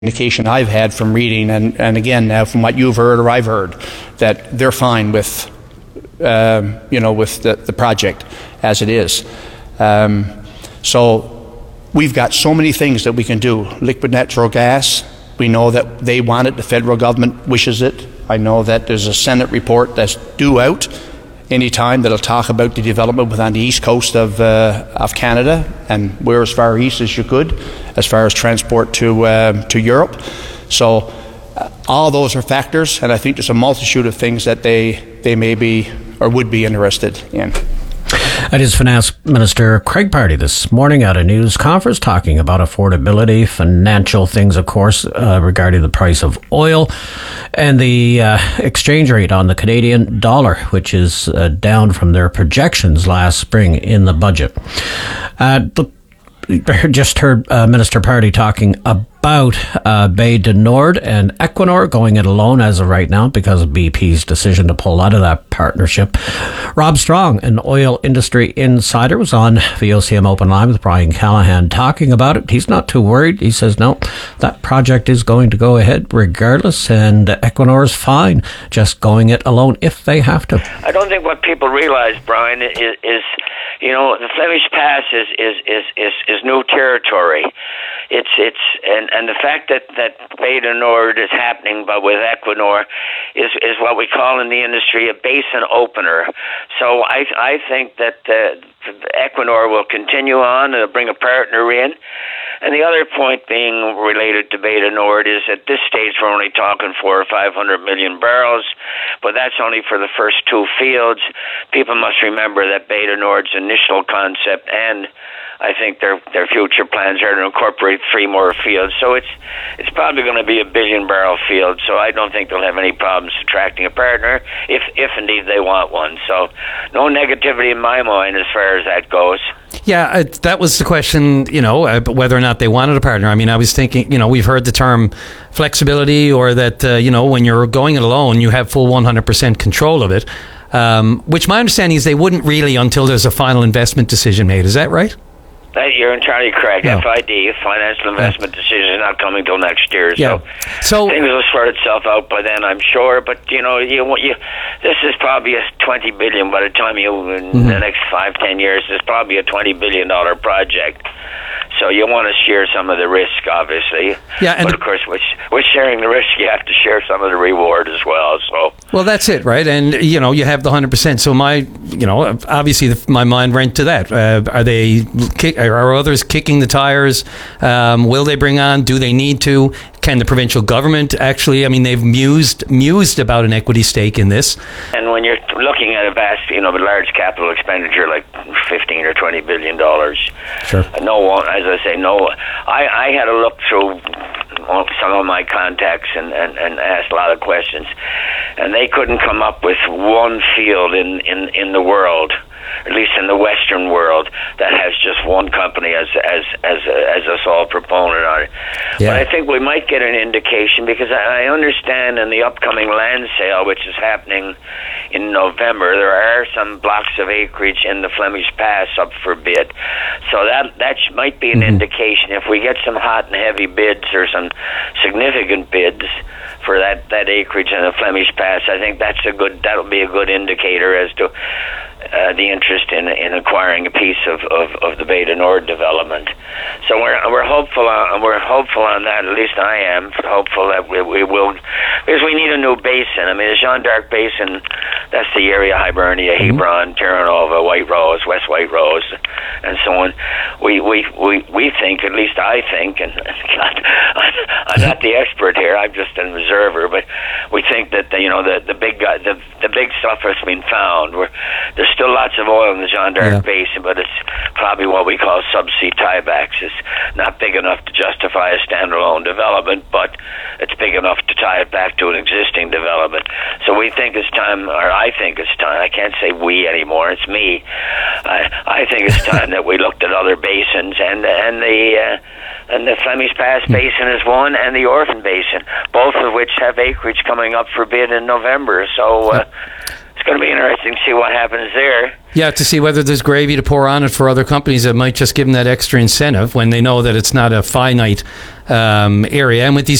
indication I've had from reading, and again now from what you've heard or I've heard, that they're fine with with the project as it is. So we've got so many things that we can do. Liquid natural gas, we know that they want it, the federal government wishes it. I know that there's a Senate report that's due out anytime that'll talk about the development on the east coast of Canada, and we're as far east as you could as far as transport to Europe. So all those are factors, and I think there's a multitude of things that they may be or would be interested in. That is Finance Minister Craig Pardy this morning at a news conference talking about affordability, financial things, of course, regarding the price of oil and the exchange rate on the Canadian dollar, which is down from their projections last spring in the budget. Just heard Minister Pardy talking about Bay du Nord and Equinor going it alone as of right now because of BP's decision to pull out of that partnership. Rob Strong, an oil industry insider, was on VOCM Open Line with Brian Callahan talking about it. He's not too worried. He says, no, that project is going to go ahead regardless, and Equinor's fine just going it alone if they have to. I don't think what people realize, Brian, is the Flemish Pass is new territory. And the fact that Bay du Nord is happening, but with Equinor, is what we call in the industry a basin opener. So I think that Equinor will continue on and bring a partner in. And the other point being related to Bay du Nord is at this stage we're only talking 400 or 500 million barrels, but that's only for the first two fields. People must remember that Bay du Nord's initial concept and I think their future plans are to incorporate 3 more fields. So it's probably going to be a 1 billion barrel field. So I don't think they'll have any problems attracting a partner if indeed they want one. So no negativity in my mind as far as that goes. Yeah, that was the question, whether or not they wanted a partner. I mean, I was thinking, we've heard the term flexibility, or that, when you're going it alone, you have full 100% control of it, which my understanding is they wouldn't really until there's a final investment decision made. Is that right? You're entirely correct. No. FID, financial investment decision, is not coming till next year. Yeah. So things will sort itself out by then, I'm sure. But this is probably a $20 billion by the time in the next 5-10 years. It's probably a $20 billion project. So you want to share some of the risk, obviously. Yeah, but of course, with sharing the risk, you have to share some of the reward as well. So. Well, that's it, right? And you have the 100%. So obviously, my mind went to that. Are others kicking the tires? Will they bring on? Do they need to? Can the provincial government actually? I mean, they've mused about an equity stake in this. And when you're looking at a vast, large capital expenditure like $15 or $20 billion, sure. No one, as I say, no. I had a look through some of my contacts and asked a lot of questions, and they couldn't come up with one field in the world, at least in the Western world, that has just one company as a sole proponent on it. Yeah. But I think we might get an indication, because I understand in the upcoming land sale, which is happening in November, there are some blocks of acreage in the Flemish Pass up for bid. So that might be an indication. If we get some hot and heavy bids or some significant bids for that acreage in the Flemish Pass, I think that'll be a good indicator as to the interest in acquiring a piece of the Bay du Nord development. So we're hopeful on that. At least I am hopeful that we will, because we need a new basin. I mean, the Jeanne d'Arc Basin, that's the area: Hibernia, Hebron, Terra Nova, White Rose, West White Rose, and so on. We think, at least I think, and God, I'm not the expert here. I'm just an observer, but we think that the big stuff has been found. There's still lots of oil in the Jeanne d'Arc Basin, but it's probably what we call subsea tiebacks. It's not big enough to justify a standalone development, but it's big enough to tie it back to an existing development. So we think it's time, or I think it's time. I can't say we anymore. It's me. I think it's time that we looked at other basins, and the Flemish Pass Basin is one, and the Orphan Basin, both of which have acreage coming up for bid in November. So it's going to be interesting to see what happens there. Yeah, to see whether there's gravy to pour on it for other companies that might just give them that extra incentive when they know that it's not a finite area. And with these